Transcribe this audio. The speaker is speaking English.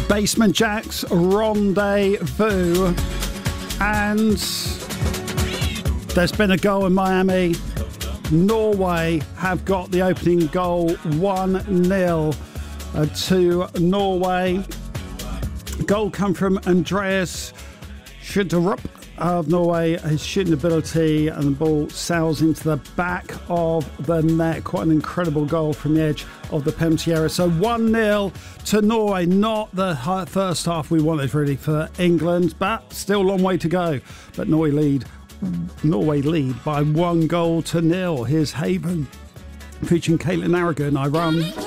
Basement Jaxx Rendezvous, and there's been a goal in Miami. Norway have got the opening goal 1-0 to Norway. Goal come from Andreas Schøderup of Norway. His shooting ability, and the ball sails into the back of the net. Quite an incredible goal from the edge of the penalty area. So 1-0 to Norway. Not the first half we wanted really for England, but still a long way to go. But Norway lead by 1-0. Here's Haven featuring Caitlin Aragon. I Run.